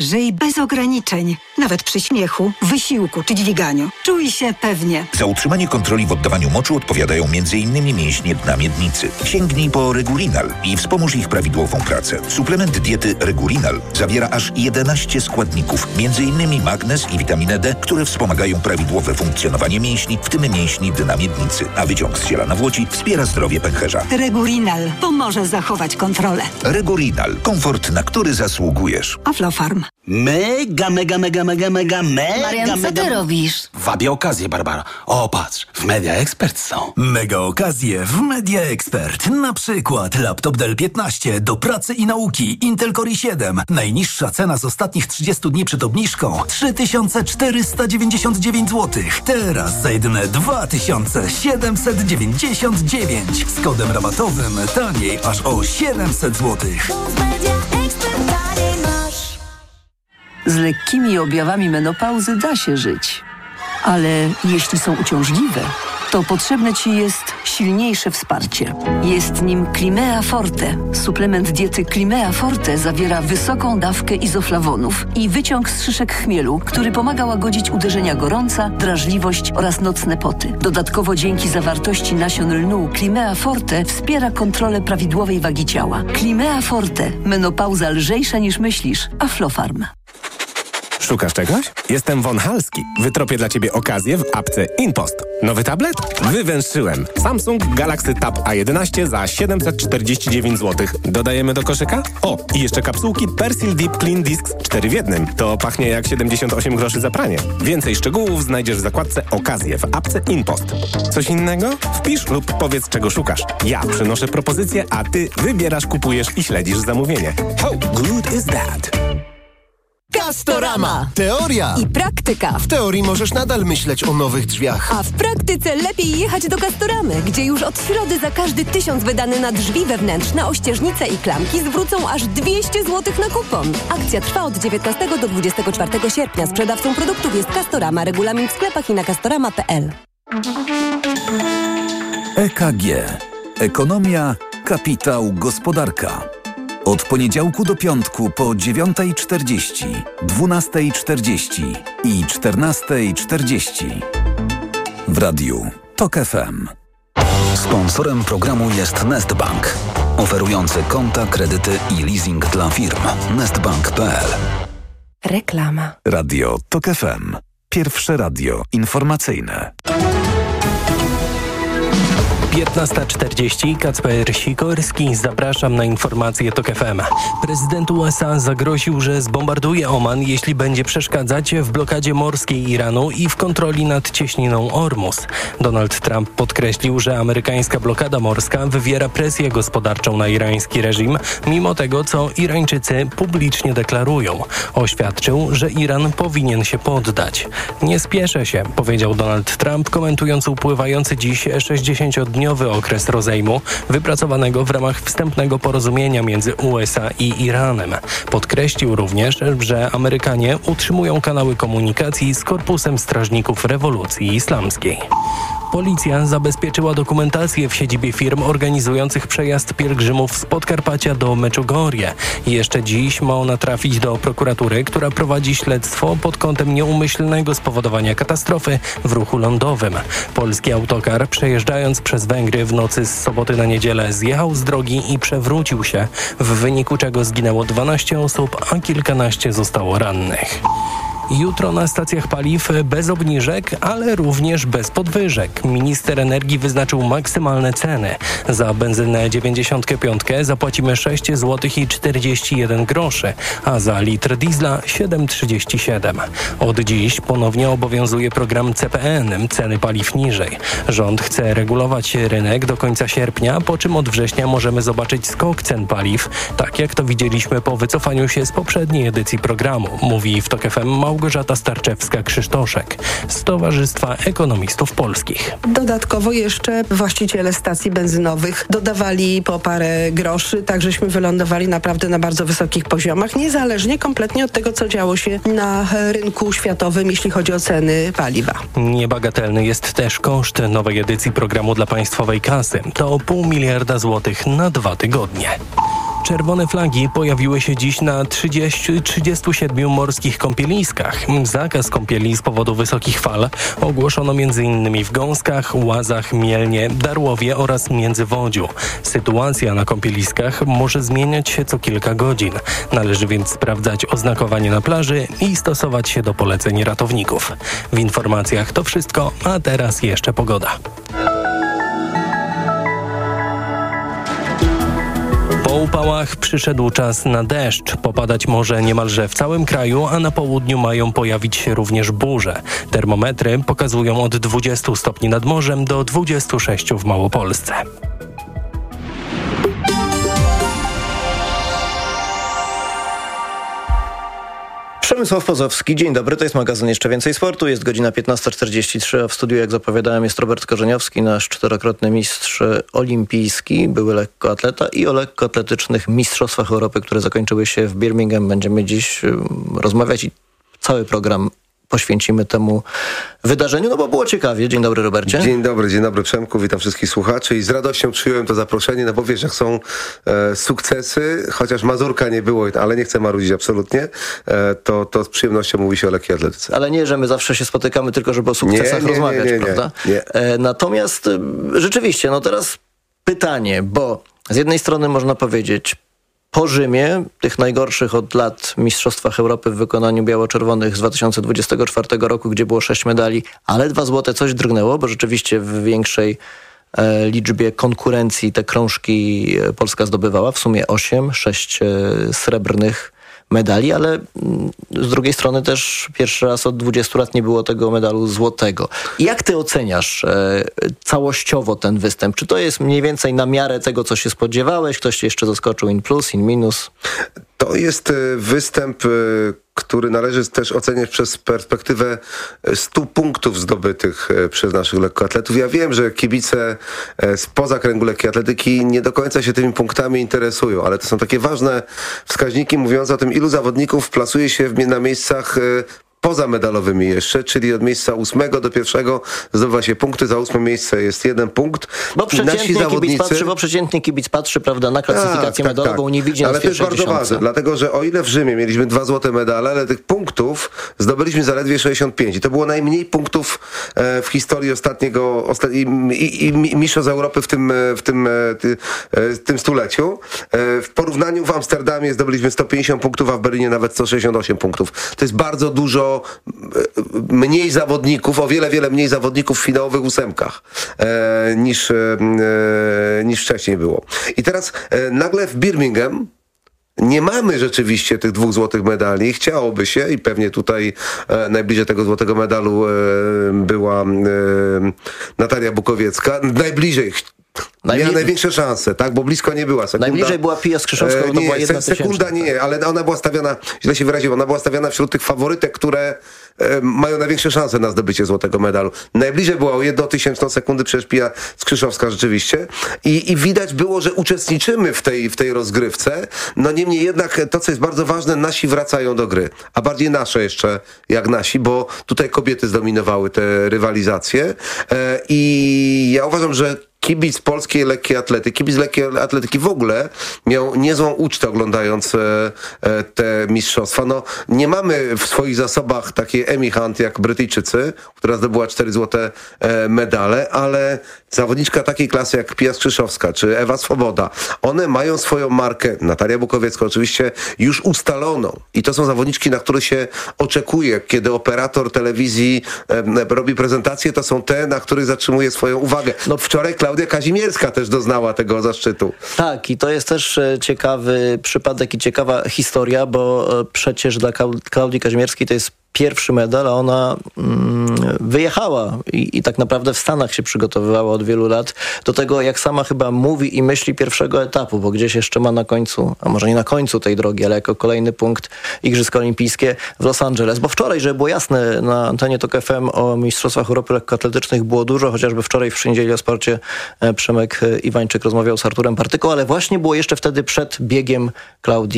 lżej bez ograniczeń. Nawet przy śmiechu, wysiłku czy dźwiganiu. Czuj się pewnie. Za utrzymanie kontroli w oddawaniu moczu odpowiadają m.in. mięśnie dna miednicy. Sięgnij po Regulinal i wspomóż ich prawidłową pracę. Suplement diety Regulinal zawiera aż 11 składników, m.in. magnez i witaminę D, które wspomagają prawidłowe funkcjonowanie mięśni, w tym mięśni dna miednicy. A wyciąg z ziela nawłoci wspiera zdrowie pęcherza. Regulinal pomoże zachować kontrolę. Regulinal. Komfort, na który zasługujesz. Aflofarm. Mega. Marian, co ty robisz? Wabię okazję, Barbara. O, patrz, w Media Expert są. Mega okazje w Media Expert. Na przykład laptop Dell 15 do pracy i nauki Intel Core i7. Najniższa cena z ostatnich 30 dni przed obniżką 3499 zł. Teraz za jedyne 2799. Z kodem rabatowym taniej aż o 700 zł. Z lekkimi objawami menopauzy da się żyć. Ale jeśli są uciążliwe, to potrzebne Ci jest silniejsze wsparcie. Jest nim Climea Forte. Suplement diety Climea Forte zawiera wysoką dawkę izoflawonów i wyciąg z szyszek chmielu, który pomaga łagodzić uderzenia gorąca, drażliwość oraz nocne poty. Dodatkowo dzięki zawartości nasion lnu Climea Forte wspiera kontrolę prawidłowej wagi ciała. Climea Forte. Menopauza lżejsza niż myślisz. Aflofarm. Szukasz czegoś? Jestem Von Halski. Wytropię dla Ciebie okazję w apce InPost. Nowy tablet? Wywęszyłem. Samsung Galaxy Tab A11 za 749 zł. Dodajemy do koszyka? O, i jeszcze kapsułki Persil Deep Clean Discs 4 w 1. To pachnie jak 78 groszy za pranie. Więcej szczegółów znajdziesz w zakładce Okazje w apce InPost. Coś innego? Wpisz lub powiedz, czego szukasz. Ja przynoszę propozycję, a Ty wybierasz, kupujesz i śledzisz zamówienie. How good is that? Castorama. Teoria i praktyka. W teorii możesz nadal myśleć o nowych drzwiach. A w praktyce lepiej jechać do Castoramy, gdzie już od środy za każdy 1000 wydany na drzwi wewnętrzne, ościeżnice i klamki zwrócą aż 200 zł na kupon. Akcja trwa od 19 do 24 sierpnia. Sprzedawcą produktów jest Castorama. Regulamin w sklepach i na castorama.pl. EKG. Ekonomia, kapitał, gospodarka. Od poniedziałku do piątku po 9:40, 12:40 i 14:40. W radiu TOK FM. Sponsorem programu jest Nestbank, oferujący konta, kredyty i leasing dla firm. Nestbank.pl. Reklama. Radio TOK FM. Pierwsze radio informacyjne. 15:40, Kacper Sikorski, zapraszam na informacje TOK FM. Prezydent USA zagroził, że zbombarduje Oman, jeśli będzie przeszkadzać w blokadzie morskiej Iranu i w kontroli nad cieśniną Ormus. Donald Trump podkreślił, że amerykańska blokada morska wywiera presję gospodarczą na irański reżim, mimo tego, co Irańczycy publicznie deklarują. Oświadczył, że Iran powinien się poddać. Nie spieszę się, powiedział Donald Trump, komentując upływający dziś 60-dniowy okres rozejmu wypracowanego w ramach wstępnego porozumienia między USA i Iranem. Podkreślił również, że Amerykanie utrzymują kanały komunikacji z Korpusem Strażników Rewolucji Islamskiej. Policja zabezpieczyła dokumentację w siedzibie firm organizujących przejazd pielgrzymów z Podkarpacia do Meczogorie. Jeszcze dziś ma ona trafić do prokuratury, która prowadzi śledztwo pod kątem nieumyślnego spowodowania katastrofy w ruchu lądowym. Polski autokar, przejeżdżając przez Węgry w nocy z soboty na niedzielę, zjechał z drogi i przewrócił się, w wyniku czego zginęło 12 osób, a kilkanaście zostało rannych. Jutro na stacjach paliw bez obniżek, ale również bez podwyżek. Minister energii wyznaczył maksymalne ceny. Za benzynę 95 zapłacimy 6 zł i 41 groszy, a za litr diesla 7,37. Od dziś ponownie obowiązuje program CPN, ceny paliw niżej. Rząd chce regulować rynek do końca sierpnia, po czym od września możemy zobaczyć skok cen paliw, tak jak to widzieliśmy po wycofaniu się z poprzedniej edycji programu, mówi w TOK FM Małgorzata Starczewska-Krzysztoszek z Towarzystwa Ekonomistów Polskich. Dodatkowo jeszcze właściciele stacji benzynowych dodawali po parę groszy, tak żeśmy wylądowali naprawdę na bardzo wysokich poziomach, niezależnie kompletnie od tego, co działo się na rynku światowym, jeśli chodzi o ceny paliwa. Niebagatelny jest też koszt nowej edycji programu dla państwowej kasy. To 0,5 miliarda złotych na 2 tygodnie. Czerwone flagi pojawiły się dziś na 37 morskich kąpieliskach. Zakaz kąpieli z powodu wysokich fal ogłoszono m.in. w Gąskach, Łazach, Mielnie, Darłowie oraz Międzywodziu. Sytuacja na kąpieliskach może zmieniać się co kilka godzin. Należy więc sprawdzać oznakowanie na plaży i stosować się do poleceń ratowników. W informacjach to wszystko, a teraz jeszcze pogoda. Po upałach przyszedł czas na deszcz. Popadać może niemalże w całym kraju, a na południu mają pojawić się również burze. Termometry pokazują od 20 stopni nad morzem do 26 w Małopolsce. Przemysław Pozowski, dzień dobry, to jest magazyn Jeszcze Więcej Sportu, jest godzina 15:43, a w studiu, jak zapowiadałem, jest Robert Korzeniowski, nasz 4-krotny mistrz olimpijski, były lekkoatleta i o lekkoatletycznych mistrzostwach Europy, które zakończyły się w Birmingham. Będziemy dziś rozmawiać i cały program poświęcimy temu wydarzeniu, no bo było ciekawie. Dzień dobry, Robercie. Dzień dobry Przemku, witam wszystkich słuchaczy i z radością przyjąłem to zaproszenie, no bo wiesz, jak są sukcesy, chociaż Mazurka nie było, ale nie chcę marudzić absolutnie, to z przyjemnością mówi się o lekkiej atletyce. Ale nie, że my zawsze się spotykamy tylko, żeby o sukcesach rozmawiać, prawda? Nie. Natomiast rzeczywiście, no teraz pytanie, bo z jednej strony można powiedzieć, po Rzymie, tych najgorszych od lat mistrzostwach Europy w wykonaniu biało-czerwonych z 2024 roku, gdzie było 6 medali, ale 2 złote coś drgnęło, bo rzeczywiście w większej liczbie konkurencji te krążki Polska zdobywała, w sumie 6 srebrnych medali, ale z drugiej strony też pierwszy raz od 20 lat nie było tego medalu złotego. Jak ty oceniasz całościowo ten występ? Czy to jest mniej więcej na miarę tego, co się spodziewałeś? Ktoś cię jeszcze zaskoczył in plus, in minus? To jest występ, który należy też oceniać przez perspektywę 100 punktów zdobytych przez naszych lekkoatletów. Ja wiem, że kibice spoza kręgu lekkiej atletyki nie do końca się tymi punktami interesują, ale to są takie ważne wskaźniki mówiące o tym, ilu zawodników plasuje się na miejscach pozamedalowymi jeszcze, czyli od miejsca 8 do 1 zdobywa się punkty, za 8 miejsce jest 1 punkt. Bo przeciętny kibic patrzy, prawda, na klasyfikację medalową, nie widzi. Ale to jest bardzo ważne, dlatego że o ile w Rzymie mieliśmy 2 złote medale, ale tych punktów zdobyliśmy zaledwie 65 i to było najmniej punktów w historii mistrzostw Europy w tym stuleciu. W porównaniu w Amsterdamie zdobyliśmy 150 punktów, a w Berlinie nawet 168 punktów. To jest bardzo dużo mniej zawodników, o wiele mniej zawodników w finałowych 8 niż wcześniej było. I teraz nagle w Birmingham nie mamy rzeczywiście tych 2 złotych medali. Chciałoby się i pewnie tutaj najbliżej tego złotego medalu była Natalia Bukowiecka. Miała największe szanse, tak? Bo blisko nie była. Najbliżej była Pia Skrzyszowska, bo to była 1/1000. Sekunda nie, ale ona była stawiana, źle się wyraziła, ona była stawiana wśród tych faworytek, które mają największe szanse na zdobycie złotego medalu. Najbliżej była o 1/1000 sekundy przecież Pia Skrzyszowska rzeczywiście. I widać było, że uczestniczymy w tej rozgrywce. No niemniej jednak to, co jest bardzo ważne, nasi wracają do gry. A bardziej nasze jeszcze jak nasi, bo tutaj kobiety zdominowały te rywalizacje. I ja uważam, że kibic polskiej lekkiej atletyki, kibic lekkiej atletyki w ogóle miał niezłą ucztę oglądając te mistrzostwa. No, nie mamy w swoich zasobach takiej Amy Hunt jak Brytyjczycy, która zdobyła 4 złote medale, ale zawodniczka takiej klasy jak Pia Skrzyszowska czy Ewa Swoboda, one mają swoją markę, Natalia Bukowiecka oczywiście, już ustaloną. I to są zawodniczki, na które się oczekuje. Kiedy operator telewizji robi prezentację, to są te, na których zatrzymuje swoją uwagę. No wczoraj Klaudia Kazimierska też doznała tego zaszczytu. Tak, i to jest też ciekawy przypadek i ciekawa historia, bo przecież dla Klaudii Kazimierskiej to jest pierwszy medal, a ona wyjechała i tak naprawdę w Stanach się przygotowywała od wielu lat do tego, jak sama chyba mówi i myśli, pierwszego etapu, bo gdzieś jeszcze ma na końcu, a może nie na końcu tej drogi, ale jako kolejny punkt Igrzyska Olimpijskie w Los Angeles. Bo wczoraj, żeby było jasne, na antenie TOK FM o Mistrzostwach Europy lekkoatletycznych było dużo, chociażby wczoraj w Przyniedzieli o Sporcie Przemek Iwańczyk rozmawiał z Arturem Partyką, ale właśnie było jeszcze wtedy przed biegiem Klaudii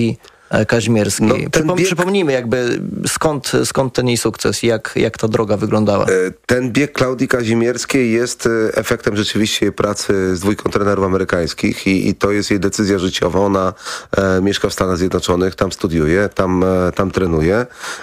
Kazimierskiej. Przypomnijmy jakby skąd ten jej sukces i jak ta droga wyglądała. Ten bieg Klaudii Kazimierskiej jest efektem rzeczywiście jej pracy z dwójką trenerów amerykańskich i to jest jej decyzja życiowa. Ona mieszka w Stanach Zjednoczonych, tam studiuje, tam trenuje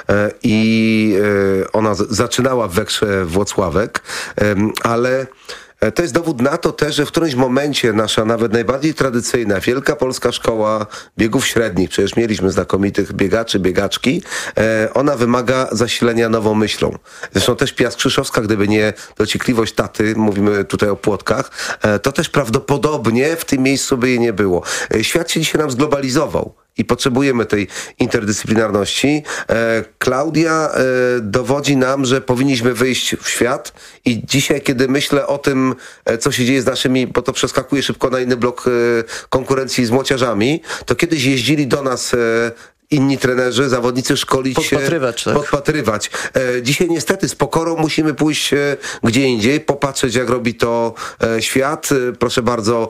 i ona zaczynała w Wekrze Włocławek, ale to jest dowód na to też, że w którymś momencie nasza nawet najbardziej tradycyjna, wielka polska szkoła biegów średnich, przecież mieliśmy znakomitych biegaczy, biegaczki, ona wymaga zasilenia nową myślą. Zresztą też Pia Skrzyszowska, gdyby nie dociekliwość taty, mówimy tutaj o Płotkach, to też prawdopodobnie w tym miejscu by jej nie było. Świat się dzisiaj nam zglobalizował. I potrzebujemy tej interdyscyplinarności. Klaudia dowodzi nam, że powinniśmy wyjść w świat i dzisiaj, kiedy myślę o tym, co się dzieje z naszymi, bo to przeskakuje szybko na inny blok konkurencji z młociarzami, to kiedyś jeździli do nas inni trenerzy, zawodnicy szkolić się, podpatrywać. Dzisiaj niestety z pokorą musimy pójść gdzie indziej, popatrzeć jak robi to świat. Proszę bardzo,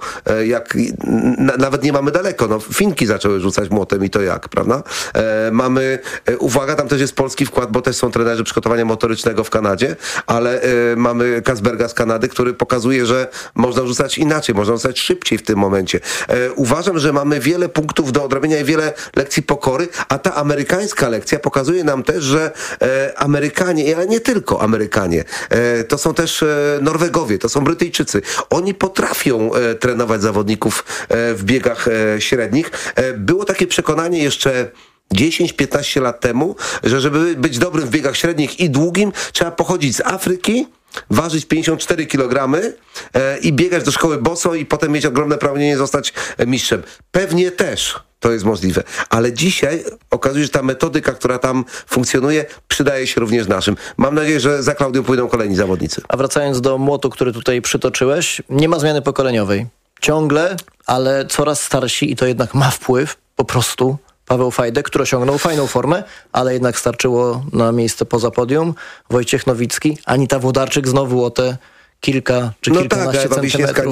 nawet nie mamy daleko. No, Finki zaczęły rzucać młotem i to jak, prawda? Mamy, uwaga, tam też jest polski wkład, bo też są trenerzy przygotowania motorycznego w Kanadzie, ale mamy Kasberga z Kanady, który pokazuje, że można rzucać inaczej, można rzucać szybciej w tym momencie. Uważam, że mamy wiele punktów do odrobienia i wiele lekcji pokory, a ta amerykańska lekcja pokazuje nam też, że Amerykanie, ale nie tylko Amerykanie, to są też Norwegowie, to są Brytyjczycy. Oni potrafią trenować zawodników w biegach średnich. Było takie przekonanie jeszcze 10-15 lat temu, że żeby być dobrym w biegach średnich i długim, trzeba pochodzić z Afryki, ważyć 54 kg i biegać do szkoły boso i potem mieć ogromne pragnienie zostać mistrzem. Pewnie też to jest możliwe. Ale dzisiaj okazuje się, że ta metodyka, która tam funkcjonuje, przydaje się również naszym. Mam nadzieję, że za Klaudią pójdą kolejni zawodnicy. A wracając do młotu, który tutaj przytoczyłeś, nie ma zmiany pokoleniowej. Ciągle, ale coraz starsi i to jednak ma wpływ po prostu. Paweł Fajdek, który osiągnął fajną formę, ale jednak starczyło na miejsce poza podium. Wojciech Nowicki, Anita Włodarczyk znowu o te kilka czy kilkanaście centymetrów.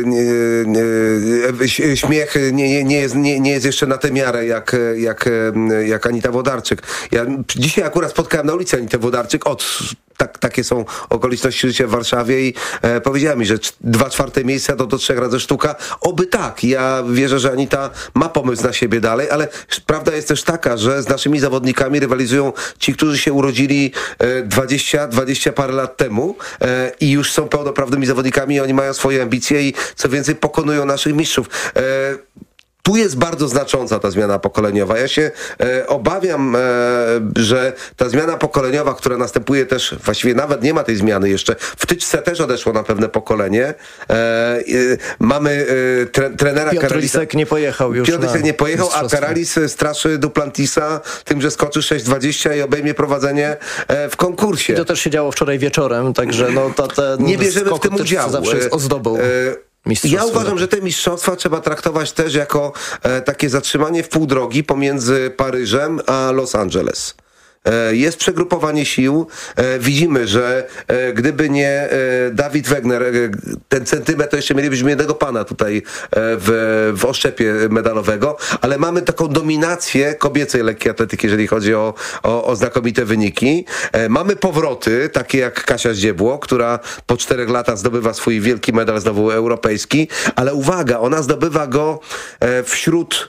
Śmiech nie jest jeszcze na tę miarę jak Anita Włodarczyk. Ja dzisiaj akurat spotkałem na ulicy Anitę Włodarczyk takie są okoliczności życia w Warszawie i powiedziała mi, że 2/4 miejsca do 3 razy sztuka. Oby tak. Ja wierzę, że Anita ma pomysł na siebie dalej, ale prawda jest też taka, że z naszymi zawodnikami rywalizują ci, którzy się urodzili 20 parę lat temu i już są pełnoprawnymi zawodnikami i oni mają swoje ambicje i co więcej pokonują naszych mistrzów. Tu jest bardzo znacząca ta zmiana pokoleniowa. Ja się obawiam, że ta zmiana pokoleniowa, która następuje też, właściwie nawet nie ma tej zmiany jeszcze, w tyczce też odeszło na pewne pokolenie. Mamy trenera Piotr Karalisa. Lisek nie pojechał już. Piotr Lisek nie pojechał, a Karalis straszy Duplantisa tym, że skoczy 6,20 i obejmie prowadzenie w konkursie. I to też się działo wczoraj wieczorem, także nie bierzemy w tym udziału. Zawsze jest ozdobą. Ja uważam, że te mistrzostwa trzeba traktować też jako takie zatrzymanie w pół drogi pomiędzy Paryżem a Los Angeles. Jest przegrupowanie sił. Widzimy, że gdyby nie Dawid Wegner, ten centymetr, to jeszcze mielibyśmy jednego pana tutaj w oszczepie medalowego, ale mamy taką dominację kobiecej lekkiej atletyki, jeżeli chodzi o znakomite wyniki. Mamy powroty, takie jak Kasia Zdziebło, która po 4 latach zdobywa swój wielki medal znowu europejski, ale uwaga, ona zdobywa go wśród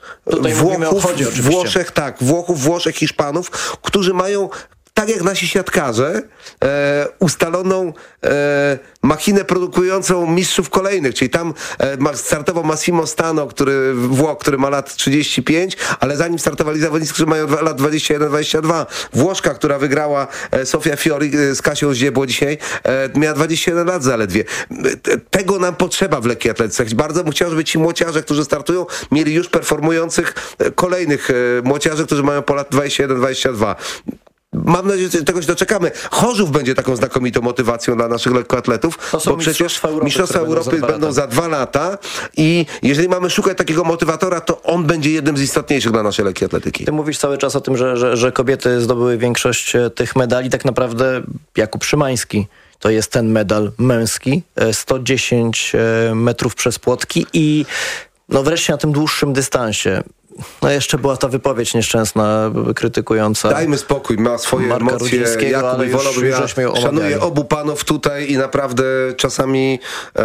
Włochów, Włoszech, Hiszpanów, którzy mają, tak jak nasi siatkarze, ustaloną machinę produkującą mistrzów kolejnych, czyli tam startował Massimo Stano, który ma lat 35, ale zanim startowali zawodnicy, którzy mają lat 21-22. Włoszka, która wygrała, Sofia Fiori z Kasią Zdziebło dzisiaj, miała 21 lat zaledwie. Tego nam potrzeba w lekkiej atletyce. Bardzo bym chciał, żeby ci młociarze, którzy startują, mieli już performujących kolejnych młociarzy, którzy mają po lat 21-22. Mam nadzieję, że tego się doczekamy. Chorzów będzie taką znakomitą motywacją dla naszych lekkoatletów, bo przecież Mistrzostwa Europy będą za 2 lata i jeżeli mamy szukać takiego motywatora, to on będzie jednym z istotniejszych dla naszej lekkiej atletyki. Ty mówisz cały czas o tym, że kobiety zdobyły większość tych medali. Tak naprawdę Jakub Szymański to jest ten medal męski, 110 metrów przez płotki i wreszcie na tym dłuższym dystansie. No jeszcze była ta wypowiedź nieszczęsna, krytykująca. Dajmy spokój, ma swoje Marka emocje. Jakub i wolałbym, szanuję obu panów tutaj i naprawdę czasami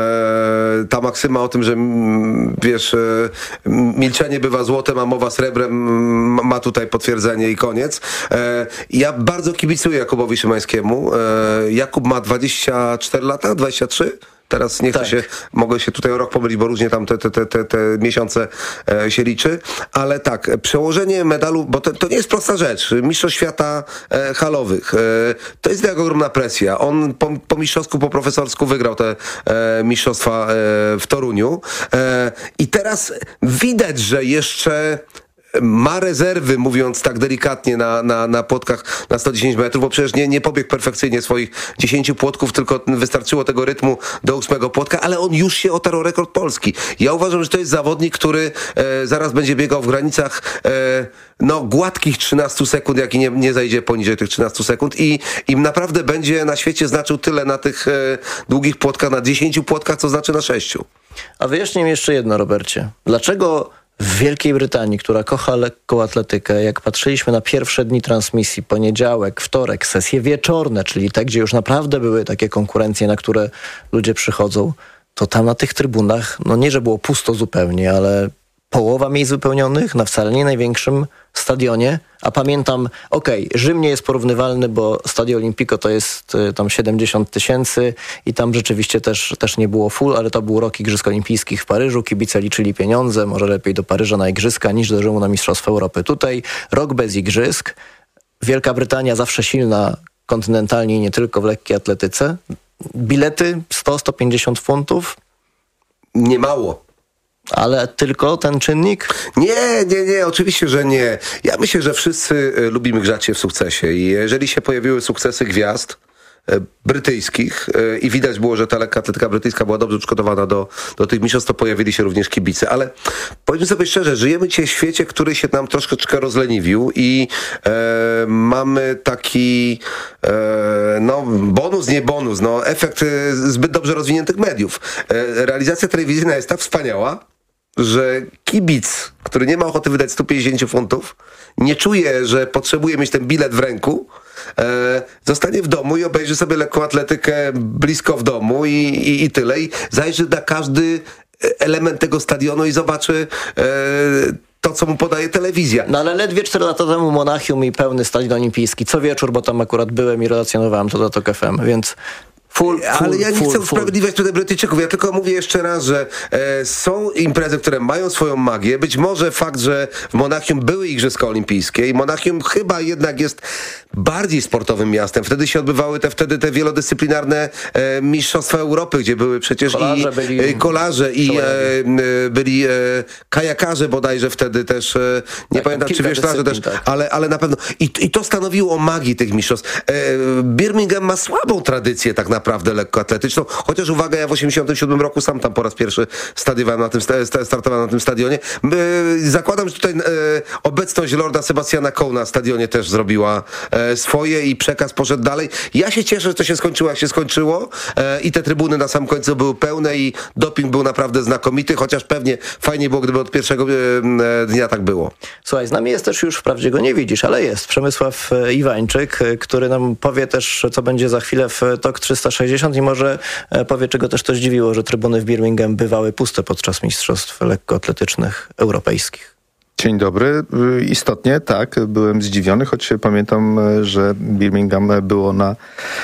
ta maksyma o tym, że wiesz, milczenie bywa złotem, a mowa srebrem, ma tutaj potwierdzenie i koniec. Ja bardzo kibicuję Jakubowi Szymańskiemu. Jakub ma 24 lata, 23? Teraz nie chcę mogę się tutaj o rok pomylić, bo różnie tam te miesiące się liczy, ale tak, przełożenie medalu, bo to nie jest prosta rzecz. Mistrzostw świata halowych. To jest jak ogromna presja. On po mistrzowsku, po profesorsku wygrał te mistrzostwa w Toruniu i teraz widać, że jeszcze ma rezerwy, mówiąc tak delikatnie, na płotkach na 110 metrów, bo przecież nie pobiegł perfekcyjnie swoich 10 płotków, tylko wystarczyło tego rytmu do 8 płotka, ale on już się otarł o rekord Polski. Ja uważam, że to jest zawodnik, który zaraz będzie biegał w granicach gładkich 13 sekund, jak i nie zajdzie poniżej tych 13 sekund i naprawdę będzie na świecie znaczył tyle na tych długich płotkach, na 10 płotkach, co znaczy na 6. A wyjaśnij mi jeszcze jedno, Robercie. Dlaczego w Wielkiej Brytanii, która kocha lekką atletykę, jak patrzyliśmy na pierwsze dni transmisji, poniedziałek, wtorek, sesje wieczorne, czyli te, gdzie już naprawdę były takie konkurencje, na które ludzie przychodzą, to tam na tych trybunach, nie że było pusto zupełnie, ale połowa miejsc wypełnionych na wcale nie największym stadionie, a pamiętam, Rzym nie jest porównywalny, bo Stadio Olimpico to jest tam 70 000 i tam rzeczywiście też nie było full, ale to był rok Igrzysk Olimpijskich w Paryżu, kibice liczyli pieniądze, może lepiej do Paryża na Igrzyska niż do Rzymu na Mistrzostwa Europy. Tutaj rok bez Igrzysk, Wielka Brytania zawsze silna kontynentalnie i nie tylko w lekkiej atletyce, bilety 100-150 funtów. Nie mało. Ale tylko ten czynnik? Nie, oczywiście, że nie. Ja myślę, że wszyscy lubimy grzać się w sukcesie i jeżeli się pojawiły sukcesy gwiazd brytyjskich i widać było, że ta lekka atletyka brytyjska była dobrze przygotowana do tych mistrzostw, to pojawili się również kibice. Ale powiedzmy sobie szczerze, żyjemy dzisiaj w świecie, który się nam troszeczkę rozleniwił i mamy taki bonus, nie bonus, efekt zbyt dobrze rozwiniętych mediów. Realizacja telewizyjna jest tak wspaniała, że kibic, który nie ma ochoty wydać 150 funtów, nie czuje, że potrzebuje mieć ten bilet w ręku, zostanie w domu i obejrzy sobie lekką atletykę blisko w domu i tyle. I zajrzy na każdy element tego stadionu i zobaczy to, co mu podaje telewizja. Ale ledwie 4 lata temu Monachium i pełny stadion olimpijski. Co wieczór, bo tam akurat byłem i relacjonowałem to do TOK FM, więc... Ale ja nie chcę usprawiedliwiać tutaj Brytyjczyków. Ja tylko mówię jeszcze raz, że są imprezy, które mają swoją magię. Być może fakt, że w Monachium były Igrzyska Olimpijskie i Monachium chyba jednak jest bardziej sportowym miastem. Wtedy się odbywały te wielodyscyplinarne mistrzostwa Europy, gdzie były przecież kolarze i byli kajakarze bodajże wtedy też. Nie pamiętam, czy wieszlarze też, ale na pewno. I to stanowiło o magii tych mistrzostw. Birmingham ma słabą tradycję tak naprawdę lekkoatletyczną, chociaż uwaga, ja w 87 roku sam tam po raz pierwszy startowałem na tym stadionie. Zakładam, że tutaj obecność Lorda Sebastiana Coe na stadionie też zrobiła swoje i przekaz poszedł dalej. Ja się cieszę, że to się skończyło, jak się skończyło i te trybuny na samym końcu były pełne i doping był naprawdę znakomity, chociaż pewnie fajnie było, gdyby od pierwszego dnia tak było. Słuchaj, z nami jest też już, wprawdzie go nie widzisz, ale jest Przemysław Iwańczyk, który nam powie też, co będzie za chwilę w TOK 360 i może powie, czego też to zdziwiło, że trybuny w Birmingham bywały puste podczas mistrzostw lekkoatletycznych europejskich. Dzień dobry. Istotnie tak, byłem zdziwiony, choć pamiętam, że Birmingham było na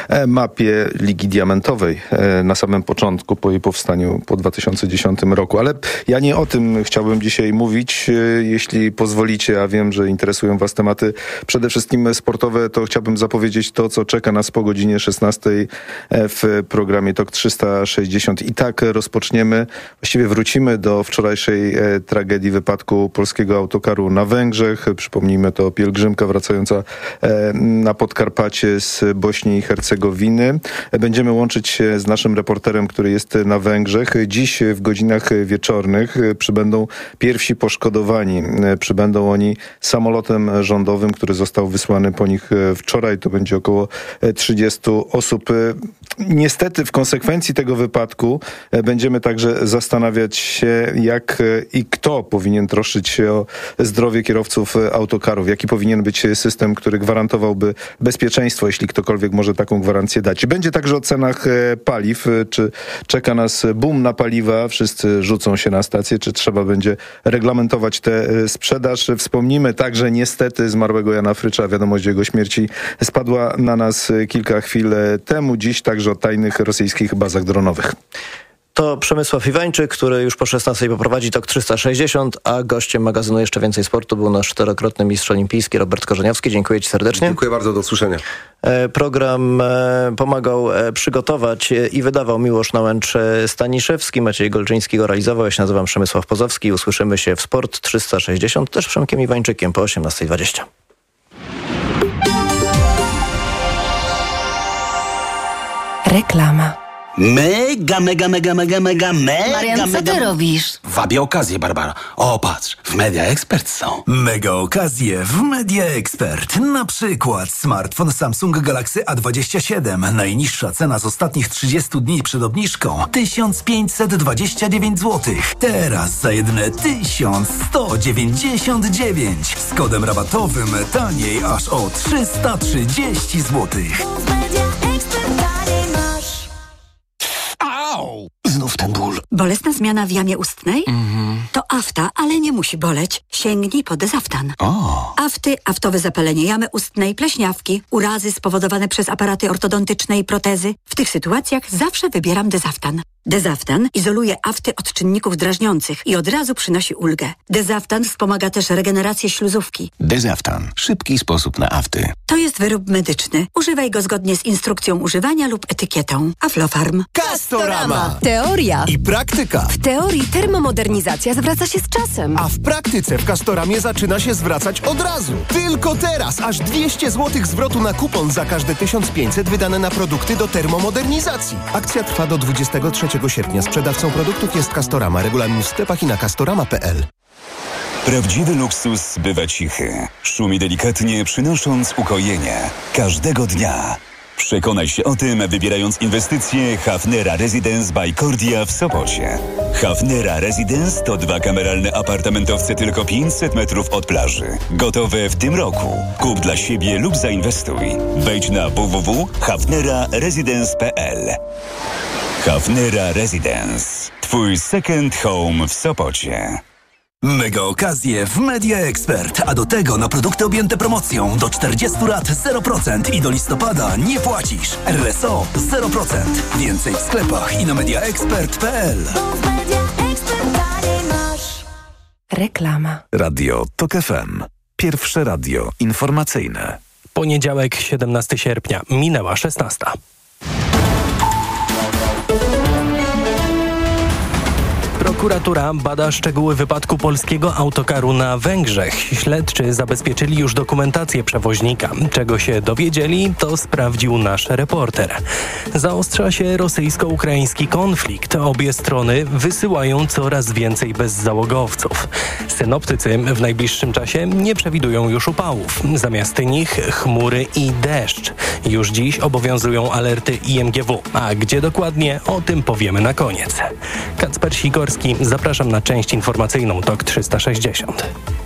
mapie Ligi Diamentowej na samym początku, po jej powstaniu po 2010 roku. Ale ja nie o tym chciałbym dzisiaj mówić. Jeśli pozwolicie, a wiem, że interesują was tematy przede wszystkim sportowe, to chciałbym zapowiedzieć to, co czeka nas po godzinie 16 w programie TOK 360. I tak rozpoczniemy, właściwie wrócimy do wczorajszej tragedii wypadku polskiego autokaru na Węgrzech. Przypomnijmy, to pielgrzymka wracająca na Podkarpacie z Bośni i Hercegowiny. Będziemy łączyć się z naszym reporterem, który jest na Węgrzech. Dziś w godzinach wieczornych przybędą pierwsi poszkodowani. Przybędą oni samolotem rządowym, który został wysłany po nich wczoraj. To będzie około 30 osób. Niestety w konsekwencji tego wypadku będziemy także zastanawiać się, jak i kto powinien troszczyć się o zdrowie kierowców autokarów. Jaki powinien być system, który gwarantowałby bezpieczeństwo, jeśli ktokolwiek może taką gwarancję dać. Będzie także o cenach paliw. Czy czeka nas boom na paliwa? Wszyscy rzucą się na stację. Czy trzeba będzie reglamentować tę sprzedaż? Wspomnimy także niestety zmarłego Jana Frycza. Wiadomość o jego śmierci spadła na nas kilka chwil temu. Dziś także o tajnych rosyjskich bazach dronowych. To Przemysław Iwańczyk, który już po 16 poprowadzi TOK 360, a gościem magazynu Jeszcze Więcej Sportu był nasz 4-krotny mistrz olimpijski Robert Korzeniowski. Dziękuję Ci serdecznie. Dziękuję bardzo, do usłyszenia. Program pomagał przygotować i wydawał Miłosz Nałęcz-Staniszewski, Maciej Golczyński go realizował. Ja się nazywam Przemysław Pozowski. Usłyszymy się w Sport 360, też z Przemkiem Iwańczykiem po 18:20. Reklama. Mega. Marian, co ty robisz? Wabię okazję, Barbara. O, patrz, w Media Expert są. Mega okazje w Media Expert. Na przykład smartfon Samsung Galaxy A27. Najniższa cena z ostatnich 30 dni przed obniżką 1529 zł. Teraz za jedyne 1199. Z kodem rabatowym taniej aż o 330 zł. Znów ten ból. Bolesna zmiana w jamie ustnej? To afta, ale nie musi boleć. Sięgnij po Dezaftan. Afty, aftowe zapalenie jamy ustnej, pleśniawki, urazy spowodowane przez aparaty ortodontyczne i protezy. W tych sytuacjach zawsze wybieram Dezaftan. Dezaftan izoluje afty od czynników drażniących i od razu przynosi ulgę. Dezaftan wspomaga też regenerację śluzówki. Dezaftan. Szybki sposób na afty. To jest wyrób medyczny. Używaj go zgodnie z instrukcją używania lub etykietą. Aflofarm. Castorama. Teoria i praktyka. W teorii termomodernizacja zwraca się z czasem. A w praktyce w Castoramie zaczyna się zwracać od razu. Tylko teraz aż 200 zł zwrotu na kupon za każde 1500 wydane na produkty do termomodernizacji. Akcja trwa do 23 sierpnia. Sprzedawcą produktów jest Castorama. Regulamin w sklepach i na castorama.pl. Prawdziwy luksus bywa cichy. Szumi delikatnie, przynosząc ukojenie. Każdego dnia. Przekonaj się o tym, wybierając inwestycje Hafnera Residence by Cordia w Sopocie. Hafnera Residence to 2 kameralne apartamentowce tylko 500 metrów od plaży. Gotowe w tym roku. Kup dla siebie lub zainwestuj. Wejdź na www.hafneraresidence.pl. Hafnera Residence. Twój second home w Sopocie. Mega okazje w Media Expert, a do tego na produkty objęte promocją do 40 lat 0% i do listopada nie płacisz. RSO 0%. Więcej w sklepach i na mediaexpert.pl. Reklama. Radio TOK FM. Pierwsze radio informacyjne. Poniedziałek, 17 sierpnia. Minęła 16. Prokuratura bada szczegóły wypadku polskiego autokaru na Węgrzech. Śledczy zabezpieczyli już dokumentację przewoźnika. Czego się dowiedzieli, to sprawdził nasz reporter. Zaostrza się rosyjsko-ukraiński konflikt. Obie strony wysyłają coraz więcej bezzałogowców. Synoptycy w najbliższym czasie nie przewidują już upałów. Zamiast nich chmury i deszcz. Już dziś obowiązują alerty IMGW. A gdzie dokładnie, o tym powiemy na koniec. Kacper Sikorski, zapraszam na część informacyjną TOK 360.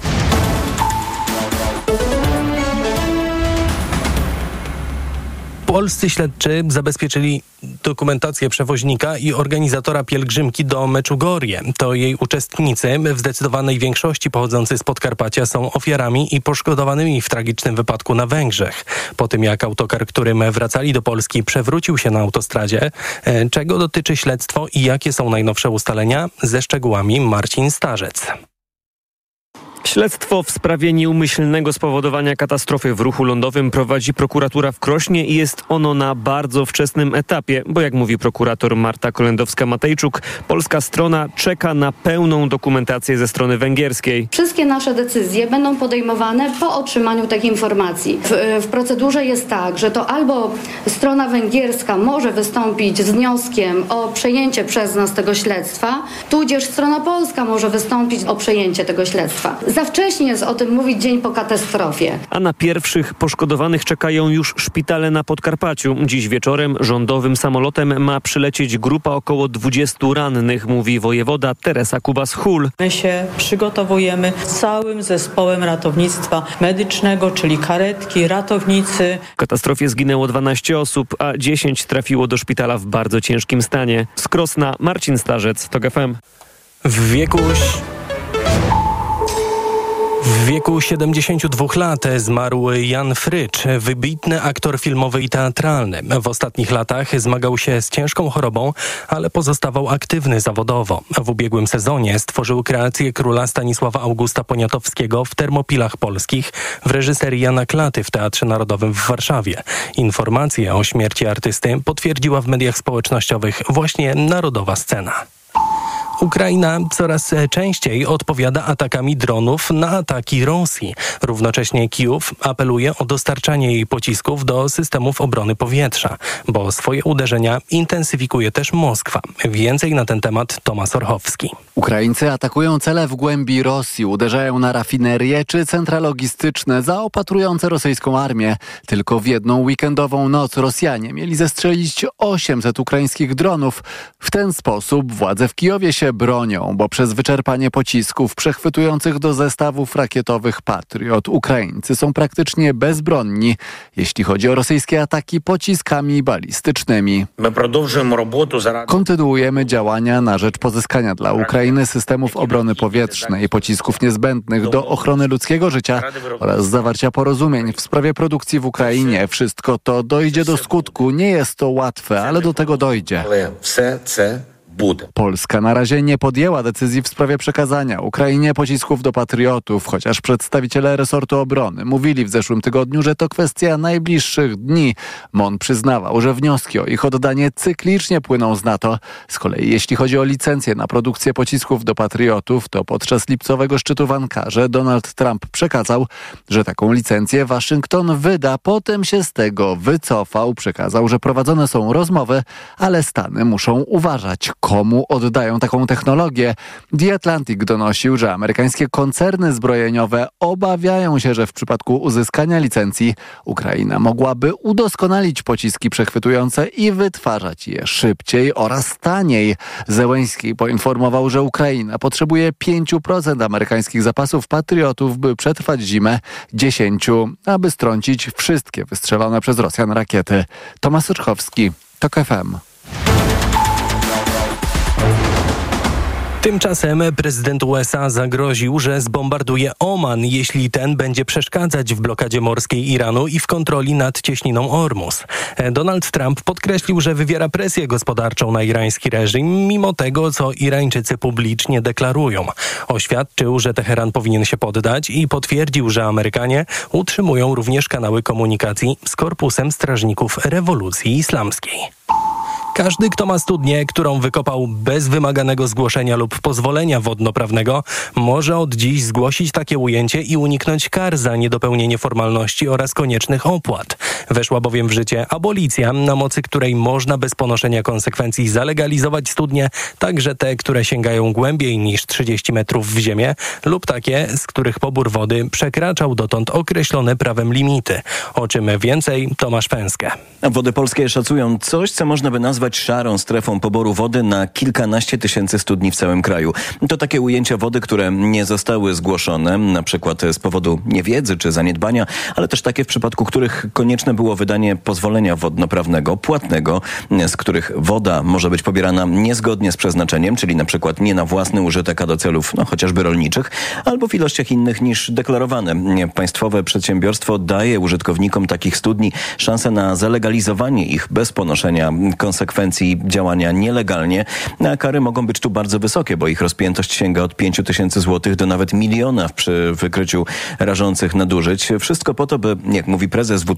Polscy śledczy zabezpieczyli dokumentację przewoźnika i organizatora pielgrzymki do Meczugorie. To jej uczestnicy, w zdecydowanej większości pochodzący z Podkarpacia, są ofiarami i poszkodowanymi w tragicznym wypadku na Węgrzech. Po tym jak autokar, którym wracali do Polski, przewrócił się na autostradzie. Czego dotyczy śledztwo i jakie są najnowsze ustalenia? Ze szczegółami Marcin Starzec. Śledztwo w sprawie nieumyślnego spowodowania katastrofy w ruchu lądowym prowadzi prokuratura w Krośnie i jest ono na bardzo wczesnym etapie, bo jak mówi prokurator Marta Kolendowska-Matejczuk, polska strona czeka na pełną dokumentację ze strony węgierskiej. Wszystkie nasze decyzje będą podejmowane po otrzymaniu takiej informacji. W procedurze jest tak, że to albo strona węgierska może wystąpić z wnioskiem o przejęcie przez nas tego śledztwa, tudzież strona polska może wystąpić o przejęcie tego śledztwa. Za wcześnie jest o tym mówić dzień po katastrofie. A na pierwszych poszkodowanych czekają już szpitale na Podkarpaciu. Dziś wieczorem rządowym samolotem ma przylecieć grupa około 20 rannych, mówi wojewoda Teresa Kubas-Hul. My się przygotowujemy z całym zespołem ratownictwa medycznego, czyli karetki, ratownicy. W katastrofie zginęło 12 osób, a 10 trafiło do szpitala w bardzo ciężkim stanie. Z Krosna Marcin Starzec, TOK FM. W wieku 72 lat zmarł Jan Frycz, wybitny aktor filmowy i teatralny. W ostatnich latach zmagał się z ciężką chorobą, ale pozostawał aktywny zawodowo. W ubiegłym sezonie stworzył kreację króla Stanisława Augusta Poniatowskiego w Termopilach Polskich w reżyserii Jana Klaty w Teatrze Narodowym w Warszawie. Informacje o śmierci artysty potwierdziła w mediach społecznościowych właśnie Narodowa Scena. Ukraina coraz częściej odpowiada atakami dronów na ataki Rosji. Równocześnie Kijów apeluje o dostarczanie jej pocisków do systemów obrony powietrza, bo swoje uderzenia intensyfikuje też Moskwa. Więcej na ten temat Tomasz Orchowski. Ukraińcy atakują cele w głębi Rosji, uderzają na rafinerie czy centra logistyczne zaopatrujące rosyjską armię. Tylko w jedną weekendową noc Rosjanie mieli zestrzelić 800 ukraińskich dronów. W ten sposób władze w Kijowie się bronią, bo przez wyczerpanie pocisków przechwytujących do zestawów rakietowych Patriot Ukraińcy są praktycznie bezbronni, jeśli chodzi o rosyjskie ataki pociskami balistycznymi. Kontynuujemy działania na rzecz pozyskania dla Ukrainy systemów obrony powietrznej, pocisków niezbędnych do ochrony ludzkiego życia oraz zawarcia porozumień w sprawie produkcji w Ukrainie. Wszystko to dojdzie do skutku. Nie jest to łatwe, ale do tego dojdzie. Polska na razie nie podjęła decyzji w sprawie przekazania Ukrainie pocisków do Patriotów, chociaż przedstawiciele resortu obrony mówili w zeszłym tygodniu, że to kwestia najbliższych dni. MON przyznawał, że wnioski o ich oddanie cyklicznie płyną z NATO. Z kolei jeśli chodzi o licencję na produkcję pocisków do Patriotów, to podczas lipcowego szczytu w Ankarze Donald Trump przekazał, że taką licencję Waszyngton wyda. Potem się z tego wycofał. Przekazał, że prowadzone są rozmowy, ale Stany muszą uważać, komu oddają taką technologię. The Atlantic donosił, że amerykańskie koncerny zbrojeniowe obawiają się, że w przypadku uzyskania licencji Ukraina mogłaby udoskonalić pociski przechwytujące i wytwarzać je szybciej oraz taniej. Zełenski poinformował, że Ukraina potrzebuje 5% amerykańskich zapasów Patriotów, by przetrwać zimę, 10%, aby strącić wszystkie wystrzelone przez Rosjan rakiety. Tomasz Orchowski, TOK FM. Tymczasem prezydent USA zagroził, że zbombarduje Oman, jeśli ten będzie przeszkadzać w blokadzie morskiej Iranu i w kontroli nad cieśniną Ormus. Donald Trump podkreślił, że wywiera presję gospodarczą na irański reżim, mimo tego, co Irańczycy publicznie deklarują. Oświadczył, że Teheran powinien się poddać i potwierdził, że Amerykanie utrzymują również kanały komunikacji z Korpusem Strażników Rewolucji Islamskiej. Każdy, kto ma studnię, którą wykopał bez wymaganego zgłoszenia lub pozwolenia wodnoprawnego, może od dziś zgłosić takie ujęcie i uniknąć kar za niedopełnienie formalności oraz koniecznych opłat. Weszła bowiem w życie abolicja, na mocy której można bez ponoszenia konsekwencji zalegalizować studnie, także te, które sięgają głębiej niż 30 metrów w ziemię lub takie, z których pobór wody przekraczał dotąd określone prawem limity. O czym więcej, Tomasz Fęskę. Wody Polskie szacują coś, co można by nazwać szarą strefą poboru wody na kilkanaście tysięcy studni w całym kraju. To takie ujęcia wody, które nie zostały zgłoszone, na przykład z powodu niewiedzy czy zaniedbania, ale też takie, w przypadku których konieczne było wydanie pozwolenia wodnoprawnego, płatnego, z których woda może być pobierana niezgodnie z przeznaczeniem, czyli na przykład nie na własny użytek, a do celów chociażby rolniczych, albo w ilościach innych niż deklarowane. Państwowe przedsiębiorstwo daje użytkownikom takich studni szansę na zalegalizowanie ich bez ponoszenia konsekwencji działania nielegalnie, a kary mogą być tu bardzo wysokie, bo ich rozpiętość sięga od 5 000 złotych do nawet 1 000 000 przy wykryciu rażących nadużyć. Wszystko po to, by, jak mówi prezes Wód Polskich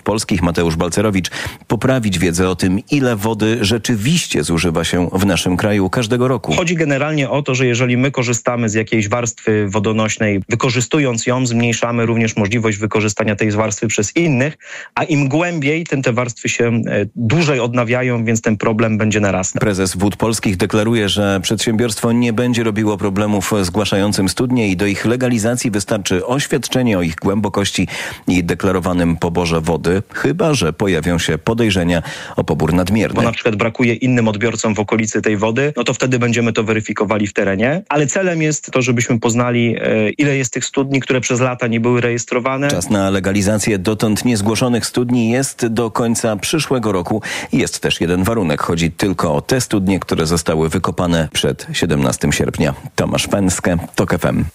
Mateusz Balcerowicz, poprawić wiedzę o tym, ile wody rzeczywiście zużywa się w naszym kraju każdego roku. Chodzi generalnie o to, że jeżeli my korzystamy z jakiejś warstwy wodonośnej, wykorzystując ją, zmniejszamy również możliwość wykorzystania tej warstwy przez innych, a im głębiej, tym te warstwy się dłużej odnawiają, więc ten problem będzie narastał. Prezes Wód Polskich deklaruje, że przedsiębiorstwo nie będzie robiło problemów zgłaszającym studnie i do ich legalizacji wystarczy oświadczenie o ich głębokości i deklarowanym poborze wody, chyba że pojawią się podejrzenia o pobór nadmierny. Bo na przykład brakuje innym odbiorcom w okolicy tej wody, no to wtedy będziemy to weryfikowali w terenie, ale celem jest to, żebyśmy poznali, ile jest tych studni, które przez lata nie były rejestrowane. Czas na legalizację dotąd niezgłoszonych studni jest do końca przyszłego roku. Jest też jeden warunek. Chodzi tylko o te studnie, które zostały wykopane przed 17 sierpnia. Tomasz Pęskę, TOK FM.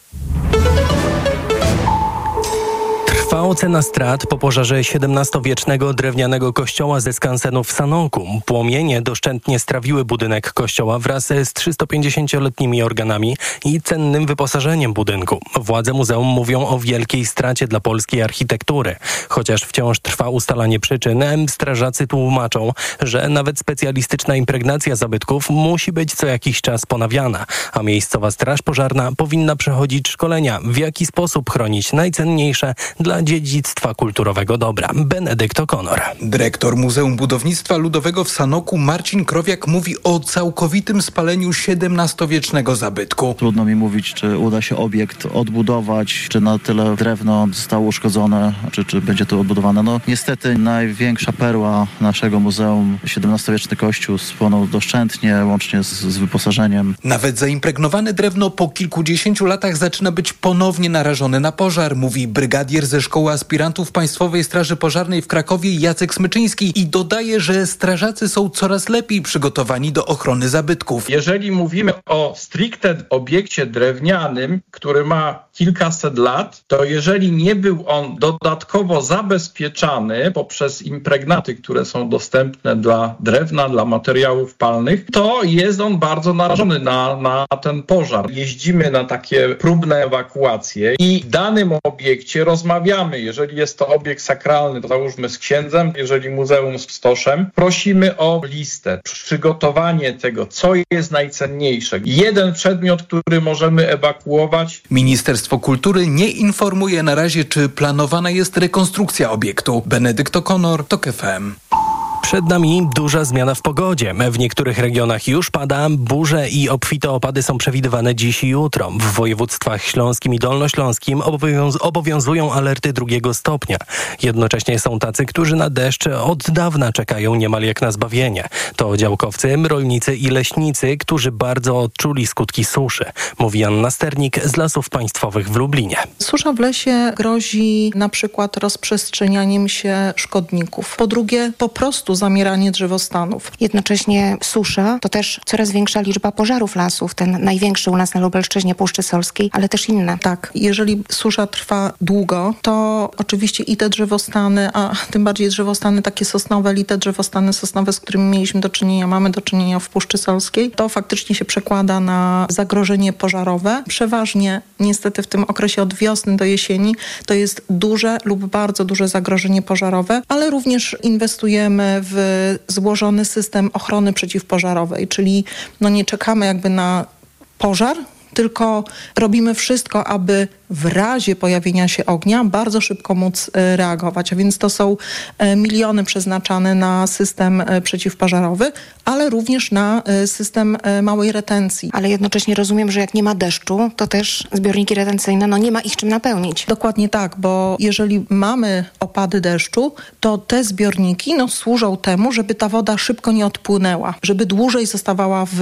Trwa ocena strat po pożarze XVII-wiecznego drewnianego kościoła ze skansenu w Sanoku. Płomienie doszczętnie strawiły budynek kościoła wraz z 350-letnimi organami i cennym wyposażeniem budynku. Władze muzeum mówią o wielkiej stracie dla polskiej architektury. Chociaż wciąż trwa ustalanie przyczyn, strażacy tłumaczą, że nawet specjalistyczna impregnacja zabytków musi być co jakiś czas ponawiana, a miejscowa straż pożarna powinna przechodzić szkolenia, w jaki sposób chronić najcenniejsze dla dziedzictwa kulturowego dobra. Benedykt O'Connor. Dyrektor Muzeum Budownictwa Ludowego w Sanoku Marcin Krowiak mówi o całkowitym spaleniu XVII-wiecznego zabytku. Trudno mi mówić, czy uda się obiekt odbudować, czy na tyle drewno zostało uszkodzone, czy będzie to odbudowane. No niestety największa perła naszego muzeum, XVII-wieczny kościół, spłonął doszczętnie, łącznie z wyposażeniem. Nawet zaimpregnowane drewno po kilkudziesięciu latach zaczyna być ponownie narażone na pożar, mówi brygadier ze Szkoły Aspirantów Państwowej Straży Pożarnej w Krakowie Jacek Smyczyński i dodaje, że strażacy są coraz lepiej przygotowani do ochrony zabytków. Jeżeli mówimy o stricte obiekcie drewnianym, który ma kilkaset lat, to jeżeli nie był on dodatkowo zabezpieczany poprzez impregnaty, które są dostępne dla drewna, dla materiałów palnych, to jest on bardzo narażony na ten pożar. Jeździmy na takie próbne ewakuacje i w danym obiekcie rozmawiamy. Jeżeli jest to obiekt sakralny, to załóżmy z księdzem, jeżeli muzeum z stoszem, prosimy o listę, przygotowanie tego, co jest najcenniejsze. Jeden przedmiot, który możemy ewakuować. Ministerstwo Kultury nie informuje na razie, czy planowana jest rekonstrukcja obiektu. Benedykt O'Connor, TOK FM. Przed nami duża zmiana w pogodzie. W niektórych regionach już pada, burze i obfite opady są przewidywane dziś i jutro. W województwach śląskim i dolnośląskim obowiązują alerty 2 stopnia. Jednocześnie są tacy, którzy na deszcz od dawna czekają niemal jak na zbawienie. To działkowcy, rolnicy i leśnicy, którzy bardzo odczuli skutki suszy. Mówi Anna Sternik z Lasów Państwowych w Lublinie. Susza w lesie grozi na przykład rozprzestrzenianiem się szkodników. Po drugie, po prostu zamieranie drzewostanów. Jednocześnie susza to też coraz większa liczba pożarów lasów. Ten największy u nas na Lubelszczyźnie, Puszczy Solskiej, ale też inne. Tak, jeżeli susza trwa długo, to oczywiście i te drzewostany, a tym bardziej drzewostany takie sosnowe, i te drzewostany sosnowe, z którymi mamy do czynienia w Puszczy Solskiej, to faktycznie się przekłada na zagrożenie pożarowe. Przeważnie niestety w tym okresie od wiosny do jesieni to jest duże lub bardzo duże zagrożenie pożarowe, ale również inwestujemy w złożony system ochrony przeciwpożarowej, czyli nie czekamy jakby na pożar, tylko robimy wszystko, aby w razie pojawienia się ognia bardzo szybko móc reagować. A więc to są miliony przeznaczane na system przeciwpożarowy, ale również na system małej retencji. Ale jednocześnie rozumiem, że jak nie ma deszczu, to też zbiorniki retencyjne, nie ma ich czym napełnić. Dokładnie tak, bo jeżeli mamy opady deszczu, to te zbiorniki służą temu, żeby ta woda szybko nie odpłynęła, żeby dłużej zostawała w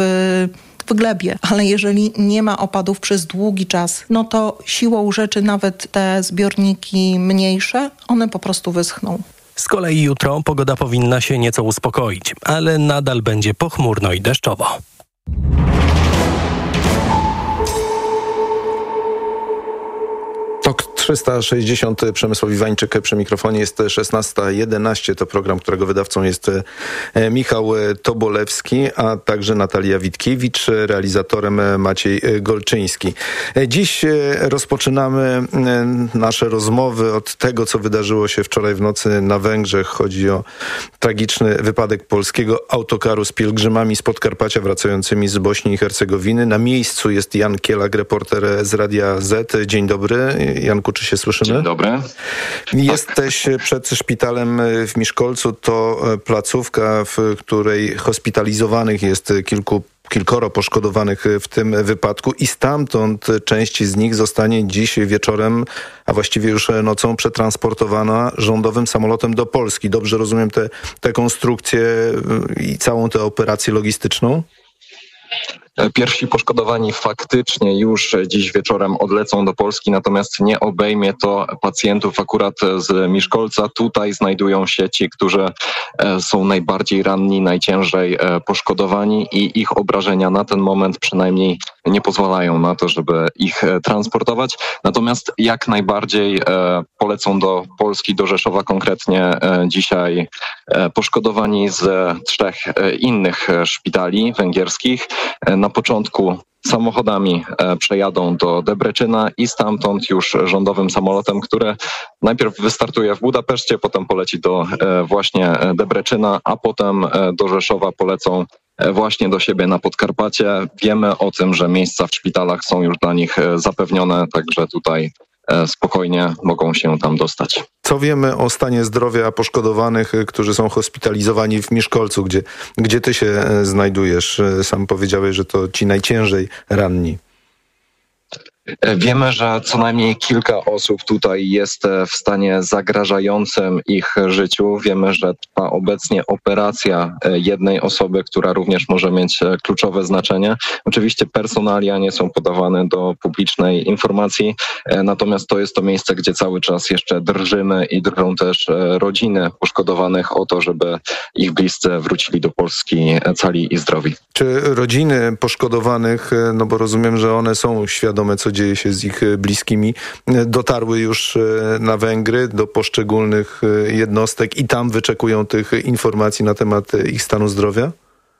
glebie, ale jeżeli nie ma opadów przez długi czas, to siłą rzeczy nawet te zbiorniki mniejsze, one po prostu wyschną. Z kolei jutro pogoda powinna się nieco uspokoić, ale nadal będzie pochmurno i deszczowo. TOK 360. Przemysław Iwańczyk przy mikrofonie. Jest 16:11. To program, którego wydawcą jest Michał Tobolewski, a także Natalia Witkiewicz, realizatorem Maciej Golczyński. Dziś rozpoczynamy nasze rozmowy od tego, co wydarzyło się wczoraj w nocy na Węgrzech. Chodzi o tragiczny wypadek polskiego autokaru z pielgrzymami z Podkarpacia wracającymi z Bośni i Hercegowiny. Na miejscu jest Jan Kielak, reporter z Radia Z. Dzień dobry. Janku, czy się słyszymy? Dzień dobry. Jesteś przed szpitalem w Miszkolcu. To placówka, w której hospitalizowanych jest kilkoro poszkodowanych w tym wypadku i stamtąd część z nich zostanie dziś wieczorem, a właściwie już nocą przetransportowana rządowym samolotem do Polski. Dobrze rozumiem tę konstrukcję i całą tę operację logistyczną? Pierwsi poszkodowani faktycznie już dziś wieczorem odlecą do Polski, natomiast nie obejmie to pacjentów akurat z Miszkolca. Tutaj znajdują się ci, którzy są najbardziej ranni, najciężej poszkodowani i ich obrażenia na ten moment przynajmniej nie pozwalają na to, żeby ich transportować. Natomiast jak najbardziej polecą do Polski, do Rzeszowa konkretnie dzisiaj poszkodowani z 3 innych szpitali węgierskich. Na początku samochodami przejadą do Debreczyna i stamtąd już rządowym samolotem, który najpierw wystartuje w Budapeszcie, potem poleci do właśnie Debreczyna, a potem do Rzeszowa polecą właśnie do siebie na Podkarpacie. Wiemy o tym, że miejsca w szpitalach są już dla nich zapewnione, także tutaj spokojnie mogą się tam dostać. Co wiemy o stanie zdrowia poszkodowanych, którzy są hospitalizowani w Miszkolcu, gdzie ty się znajdujesz? Sam powiedziałeś, że to ci najciężej ranni. Wiemy, że co najmniej kilka osób tutaj jest w stanie zagrażającym ich życiu. Wiemy, że trwa obecnie operacja jednej osoby, która również może mieć kluczowe znaczenie. Oczywiście personalia nie są podawane do publicznej informacji, natomiast to jest to miejsce, gdzie cały czas jeszcze drżymy i drżą też rodziny poszkodowanych o to, żeby ich bliscy wrócili do Polski cali i zdrowi. Czy rodziny poszkodowanych, no bo rozumiem, że one są świadome, co dzieje się z ich bliskimi, dotarły już na Węgry do poszczególnych jednostek i tam wyczekują tych informacji na temat ich stanu zdrowia?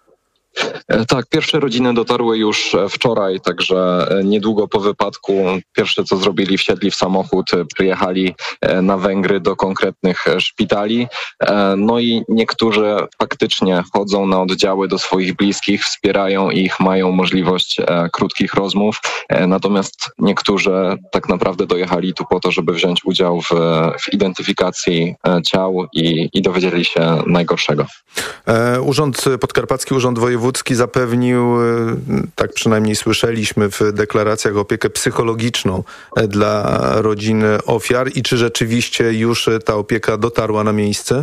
Tak, pierwsze rodziny dotarły już wczoraj, także niedługo po wypadku pierwsze co zrobili, wsiedli w samochód, przyjechali na Węgry do konkretnych szpitali. No i niektórzy faktycznie chodzą na oddziały do swoich bliskich, wspierają ich, mają możliwość krótkich rozmów, natomiast niektórzy tak naprawdę dojechali tu po to, żeby wziąć udział w identyfikacji ciał i dowiedzieli się najgorszego. Podkarpacki Urząd Wojewódzki zapewnił, tak przynajmniej słyszeliśmy w deklaracjach, opiekę psychologiczną dla rodzin ofiar. I czy rzeczywiście już ta opieka dotarła na miejsce?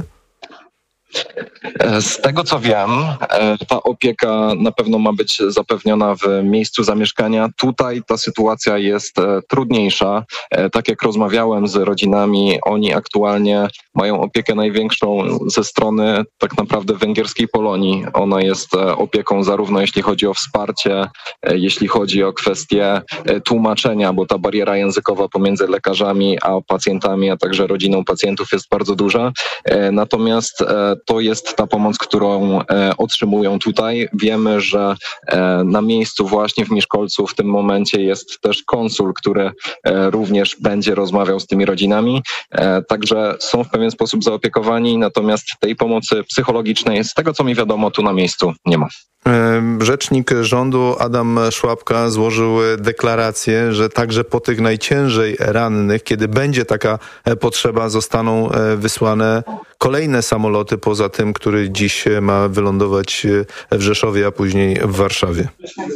Z tego co wiem, ta opieka na pewno ma być zapewniona w miejscu zamieszkania. Tutaj ta sytuacja jest trudniejsza. Tak jak rozmawiałem z rodzinami, oni aktualnie mają opiekę największą ze strony tak naprawdę węgierskiej Polonii. Ona jest opieką zarówno jeśli chodzi o wsparcie, jeśli chodzi o kwestie tłumaczenia, bo ta bariera językowa pomiędzy lekarzami a pacjentami, a także rodziną pacjentów jest bardzo duża. Natomiast to jest ta pomoc, którą otrzymują tutaj. Wiemy, że na miejscu właśnie w Miszkolcu w tym momencie jest też konsul, który również będzie rozmawiał z tymi rodzinami. Także są w pewien sposób zaopiekowani, natomiast tej pomocy psychologicznej, z tego co mi wiadomo, tu na miejscu nie ma. Rzecznik rządu Adam Szłapka złożył deklarację, że także po tych najciężej rannych, kiedy będzie taka potrzeba, zostaną wysłane kolejne samoloty poza tym, który dziś ma wylądować w Rzeszowie, a później w Warszawie.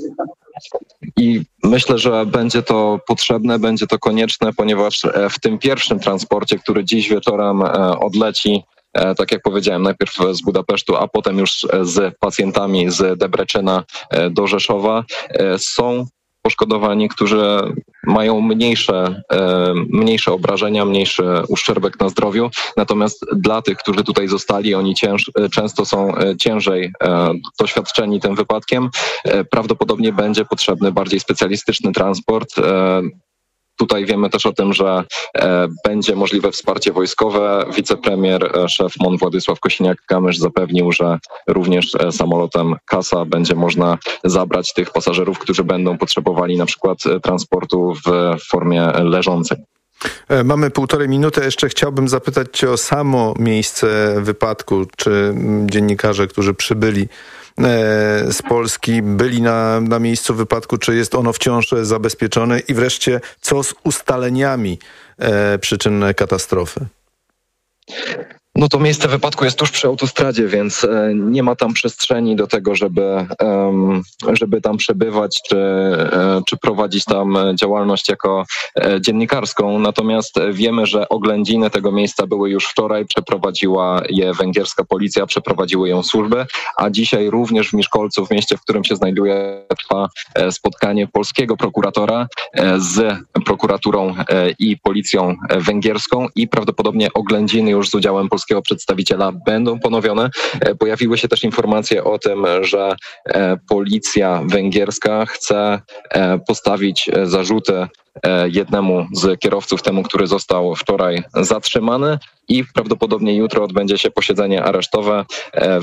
I myślę, że będzie to potrzebne, będzie to konieczne, ponieważ w tym pierwszym transporcie, który dziś wieczorem odleci, tak jak powiedziałem, najpierw z Budapesztu, a potem już z pacjentami z Debreczyna do Rzeszowa, są poszkodowani, którzy mają mniejsze obrażenia, mniejszy uszczerbek na zdrowiu. Natomiast dla tych, którzy tutaj zostali, oni często są ciężej doświadczeni tym wypadkiem. Prawdopodobnie będzie potrzebny bardziej specjalistyczny transport. Tutaj wiemy też o tym, że będzie możliwe wsparcie wojskowe. Wicepremier, szef MON Władysław Kosiniak-Kamysz zapewnił, że również samolotem CASA będzie można zabrać tych pasażerów, którzy będą potrzebowali na przykład transportu w formie leżącej. Mamy 1,5 minuty. Jeszcze chciałbym zapytać Cię o samo miejsce wypadku. Czy dziennikarze, którzy przybyli z Polski, byli na miejscu wypadku, czy jest ono wciąż zabezpieczone? I wreszcie, co z ustaleniami przyczyn katastrofy? No to miejsce wypadku jest tuż przy autostradzie, więc nie ma tam przestrzeni do tego, żeby tam przebywać czy prowadzić tam działalność jako dziennikarską. Natomiast wiemy, że oględziny tego miejsca były już wczoraj, przeprowadziła je węgierska policja, przeprowadziły ją służby, a dzisiaj również w Miszkolcu, w mieście, w którym się znajduje, trwa spotkanie polskiego prokuratora z prokuraturą i policją węgierską i prawdopodobnie oględziny już z udziałem polskiego przedstawiciela będą ponowione. Pojawiły się też informacje o tym, że policja węgierska chce postawić zarzuty jednemu z kierowców, temu, który został wczoraj zatrzymany i prawdopodobnie jutro odbędzie się posiedzenie aresztowe.